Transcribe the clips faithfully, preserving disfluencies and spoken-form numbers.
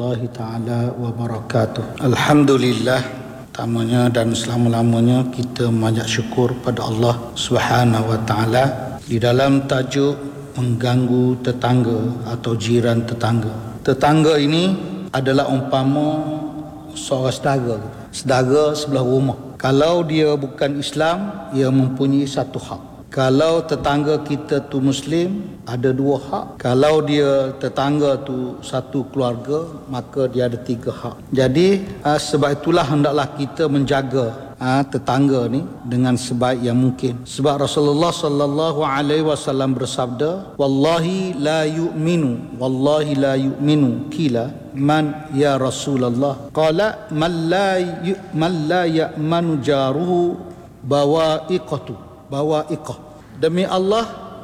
warahmatullahi taala wabarakatuh. Alhamdulillah, tamanya dan selama-lamanya kita memanjat syukur pada Allah Subhanahu wa taala di dalam tajuk mengganggu tetangga atau jiran tetangga. Tetangga ini adalah umpama seorang saudara, saudara sebelah rumah. Kalau dia bukan Islam, dia mempunyai satu hak. Kalau tetangga kita tu Muslim, ada dua hak. Kalau dia tetangga tu satu keluarga, maka dia ada tiga hak. Jadi sebab itulah hendaklah kita menjaga ha, tetangga ni dengan sebaik yang mungkin. Sebab Rasulullah sallallahu alaihi wasallam bersabda, wallahi la yu'minu, wallahi la yu'minu kila man ya Rasulullah. Qala man la yu, man la ya'manu jaruhu bawa'iqatu, bawa'iqah. Demi Allah,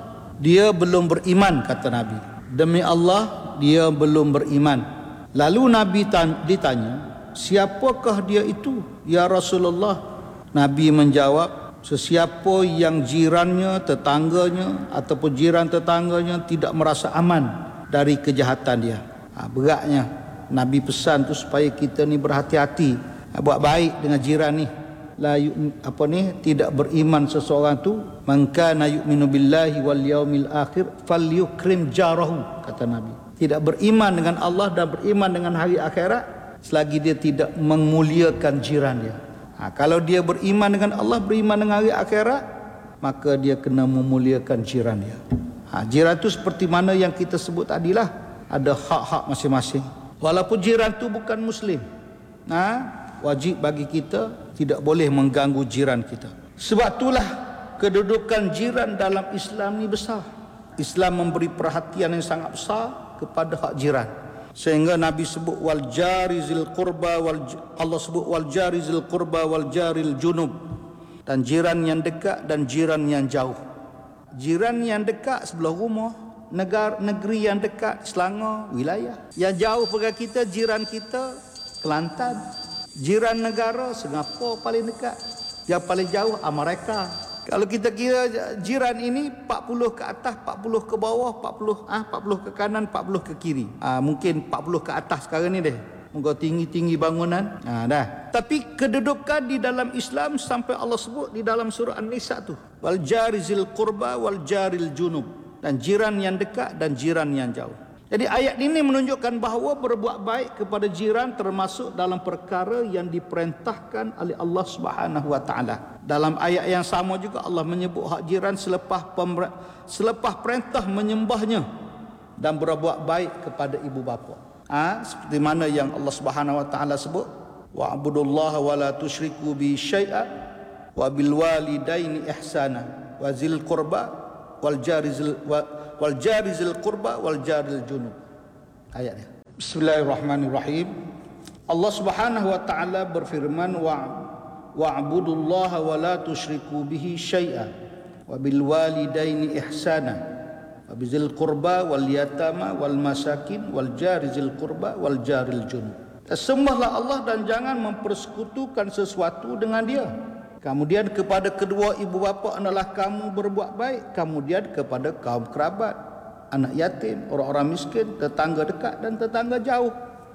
dia belum beriman, kata Nabi. Demi Allah, dia belum beriman. Lalu Nabi ditanya, siapakah dia itu, ya Rasulullah? Nabi menjawab, sesiapa yang jirannya, tetangganya ataupun jiran tetangganya tidak merasa aman dari kejahatan dia. Ha, beratnya Nabi pesan tu supaya kita ni berhati-hati, ha, buat baik dengan jiran ni. La yu, apa ni tidak beriman seseorang tu, man kana yu'minu billahi wal yaumil akhir falyukrim jarahu, kata Nabi. Tidak beriman dengan Allah dan beriman dengan hari akhirat selagi dia tidak memuliakan jiran dia. Ha, kalau dia beriman dengan Allah, beriman dengan hari akhirat, maka dia kena memuliakan jiran dia. Ha, jiran tu seperti mana yang kita sebut tadilah, ada hak-hak masing-masing. Walaupun jiran tu bukan Muslim, ha, wajib bagi kita tidak boleh mengganggu jiran kita. Sebab itulah kedudukan jiran dalam Islam ni besar. Islam memberi perhatian yang sangat besar kepada hak jiran. Sehingga Nabi sebut wal jarizil qurba wal Allah sebut wal jarizil qurba wal jaril junub, dan jiran yang dekat dan jiran yang jauh. Jiran yang dekat sebelah rumah, negara negeri yang dekat Selangor, wilayah. Yang jauh pada kita, jiran kita Kelantan. Jiran negara Singapura paling dekat. Yang paling jauh Amerika. Kalau kita kira jiran ini empat puluh ke atas, empat puluh ke bawah, empat puluh ah empat puluh ke kanan, empat puluh ke kiri. Ah mungkin empat puluh ke atas sekarang ni deh. Moga tinggi-tinggi bangunan. Ah dah. Tapi kedudukan di dalam Islam sampai Allah sebut di dalam surah An-Nisa tu, wal jarizil qurba wal jaril junub, dan jiran yang dekat dan jiran yang jauh. Jadi ayat ini menunjukkan bahawa berbuat baik kepada jiran termasuk dalam perkara yang diperintahkan oleh Allah Subhanahu wa taala. Dalam ayat yang sama juga Allah menyebut hak jiran selepas pemer- selepas perintah menyembahnya dan berbuat baik kepada ibu bapa. Ha? Seperti mana yang Allah Subhanahu wa taala sebut, wa'budullaha wa la tusyriku bi syai'a wa bil walidaini ihsana wa zil qurba wal jarizil wa wal jarizil qurba wal jaril junub. Ayatnya. Bismillahirrahmanirrahim. Allah Subhanahu wa taala berfirman, wa wa'budullaha wa la tusyriku bihi syai'a wa bil walidaini ihsana wa bizil qurba wal yatama wal masakin wal jarizil qurba wal jaril junub. Sembahlah Allah dan jangan mempersekutukan sesuatu dengan Dia. Kemudian kepada kedua ibu bapa adalah kamu berbuat baik. Kemudian kepada kaum kerabat, anak yatim, orang-orang miskin, tetangga dekat dan tetangga jauh.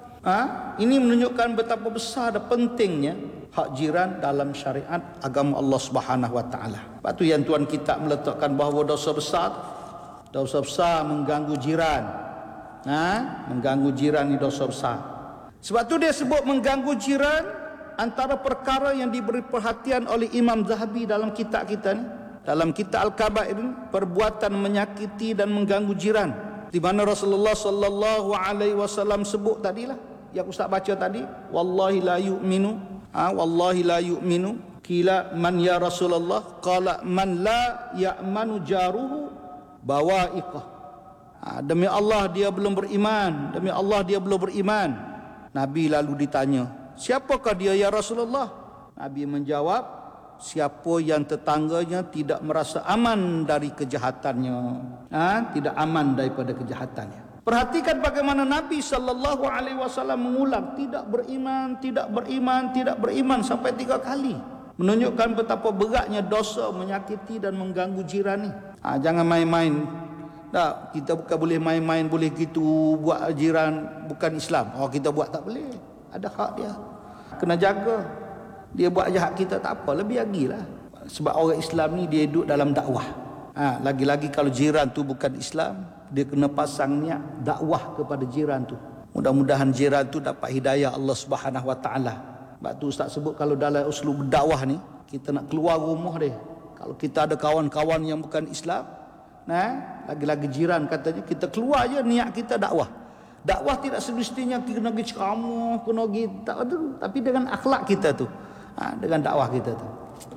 Ha? Ini menunjukkan betapa besar dan pentingnya hak jiran dalam syariat agama Allah Subhanahu wa taala. Sebab tu yang Tuan kita meletakkan bahawa dosa besar, dosa besar mengganggu jiran. Ha? Mengganggu jiran ni dosa besar. Sebab tu dia sebut mengganggu jiran antara perkara yang diberi perhatian oleh Imam Zahabi dalam kitab kita ni, dalam kitab Al-Kabair ini, perbuatan menyakiti dan mengganggu jiran. Di mana Rasulullah sallallahu alaihi wasallam sebut tadilah, yang Ustaz baca tadi, wallahi la yu'minu, ha, wallahi la yu'minu kila man ya Rasulullah, qala man la ya'manu jaruhu bawa'iqah. Ha, demi Allah dia belum beriman, demi Allah dia belum beriman. Nabi lalu ditanya, siapakah dia ya Rasulullah? Nabi menjawab, siapa yang tetangganya tidak merasa aman dari kejahatannya, ha? Tidak aman daripada kejahatannya. Perhatikan bagaimana Nabi sallallahu alaihi wasallam mengulang tidak beriman, tidak beriman, tidak beriman sampai tiga kali. Menunjukkan betapa beratnya dosa menyakiti dan mengganggu jiran ni. Ha, jangan main-main Tak, kita bukan boleh main-main boleh gitu buat jiran bukan Islam. Oh kita buat tak boleh. Ada hak dia. Kena jaga. Dia buat jahat kita tak apa, lebih lagi lah. Sebab orang Islam ni dia duduk dalam dakwah. Ha, lagi-lagi kalau jiran tu bukan Islam, dia kena pasang niat dakwah kepada jiran tu. Mudah-mudahan jiran tu dapat hidayah Allah Subhanahu Wa Taala. Sebab tu Ustaz sebut kalau dalam uslub dakwah ni, kita nak keluar rumah dia. Kalau kita ada kawan-kawan yang bukan Islam, nah, lagi-lagi jiran katanya, kita keluar je niat kita dakwah. Dakwah tidak semestinya kena pergi ceramah, kena pergi tak ada, tapi dengan akhlak kita tu. Ha, dengan dakwah kita tu.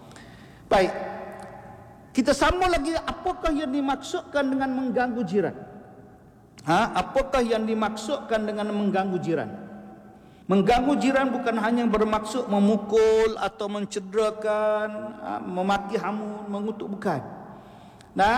Baik. Kita sama lagi, apakah yang dimaksudkan dengan mengganggu jiran? Ha, apakah yang dimaksudkan dengan mengganggu jiran? Mengganggu jiran bukan hanya bermaksud memukul atau mencederakan, ha, memaki hamun, mengutuk, bukan. Nah,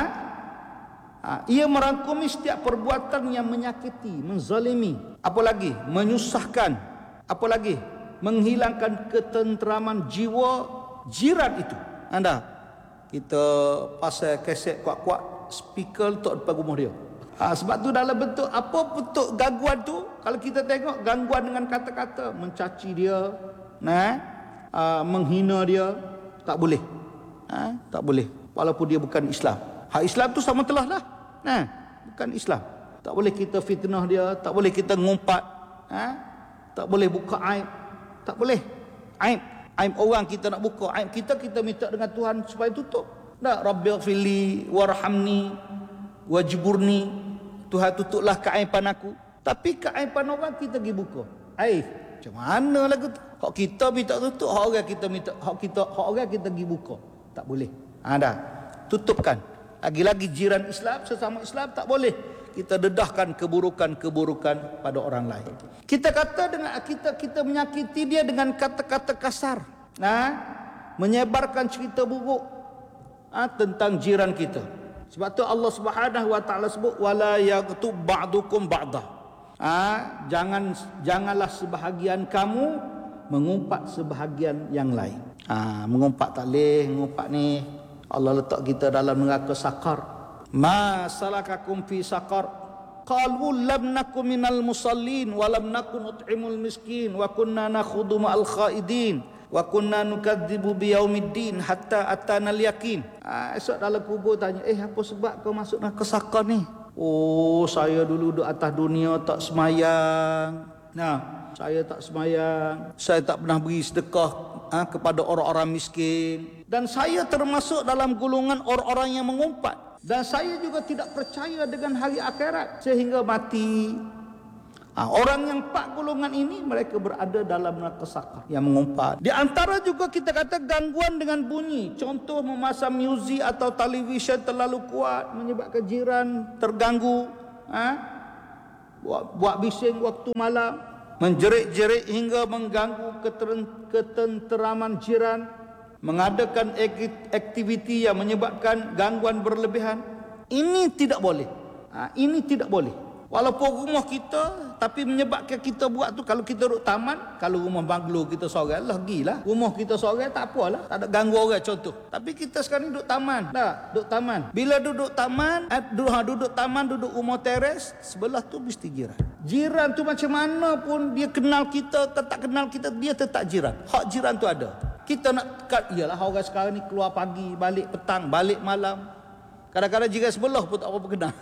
ha, ia merangkumi setiap perbuatan yang menyakiti, menzalimi, apa lagi? Menyusahkan, apa lagi? Menghilangkan ketenteraman jiwa jiran itu. Anda, kita pasal kaset kuat-kuat, speaker letak depan rumah dia. Ha, sebab tu dalam bentuk, apa bentuk gangguan tu? Kalau kita tengok gangguan dengan kata-kata, mencaci dia, nah, ha, menghina dia, tak boleh. Ha, tak boleh. Walaupun dia bukan Islam. Hak Islam tu sama telah lah. Nah, bukan Islam. Tak boleh kita fitnah dia, tak boleh kita ngumpat, ha? Tak boleh buka aib, tak boleh. Aib, aib orang kita nak buka, aib kita kita minta dengan Tuhan supaya tutup. Tak, Rabbighfirli warhamni wajburni, Tuhan tutuplah keaiban aku. Tapi keaiban orang kita pergi buka. Aib, macam mana lagu tu? Hak kita minta tutup, hak orang kita minta, hak kita, hak orang kita pergi buka. Tak boleh. Ha, dah. Tutupkan. Lagi-lagi jiran Islam, sesama Islam, tak boleh kita dedahkan keburukan-keburukan pada orang lain. Kita kata dengan kita kita menyakiti dia dengan kata-kata kasar, nah, menyebarkan cerita buruk, ah, tentang jiran kita. Sebab tu Allah Subhanahu Wa Taala sebut wala yaghtub ba'dukum ba'da. Ah, jangan janganlah sebahagian kamu mengumpat sebahagian yang lain. Ah, mengumpat tak boleh, mengumpat ni Allah letak kita dalam neraka sakar. Ma salakakum fi sakar? Qalu lam nakum minal musallin wa lam nakun nut'imul miskin wa kunna nakhudu ma'al khaidin wa kunna nukadzibu biyaumiddin hatta atana al-yaqin. Ah, esok dalam kubur tanya, eh apa sebab kau masuk neraka sakar ni? Oh, saya dulu duduk atas dunia tak semayang. Nah, saya tak semayang, saya tak pernah beri sedekah, ha, kepada orang-orang miskin, dan saya termasuk dalam golongan orang-orang yang mengumpat, dan saya juga tidak percaya dengan hari akhirat sehingga mati. Ha, orang yang empat golongan ini mereka berada dalam neraka sakar yang mengumpat. Di antara juga kita kata gangguan dengan bunyi, contoh memasang muzik atau televisyen terlalu kuat menyebabkan jiran terganggu, ha? Buat, buat bising waktu malam, menjerit-jerit hingga mengganggu ketenteraman jiran, mengadakan aktiviti yang menyebabkan gangguan berlebihan. Ini tidak boleh. Ha, ini tidak boleh. Walaupun rumah kita, tapi menyebabkan kita buat tu, kalau kita duduk taman, kalau rumah banglo kita seorang, lah gilah. Rumah kita seorang tak apalah, tak ada ganggu orang contoh. Tapi kita sekarang duduk taman. Tak, duduk taman. Bila duduk taman, eh, duduk, duduk taman, duduk rumah teres, sebelah tu mesti jiran. Jiran tu macam mana pun dia kenal kita, tak kenal kita, dia tetap jiran. Hak jiran tu ada. Kita nak kat, iyalah orang sekarang ni keluar pagi, balik petang, balik malam. Kadang-kadang jiran sebelah pun tak apa kenal.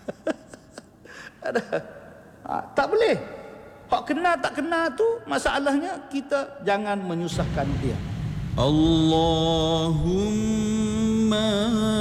Ada. Ha, tak boleh. Hak kenal tak kenal tu masalahnya kita jangan menyusahkan dia. Allahumma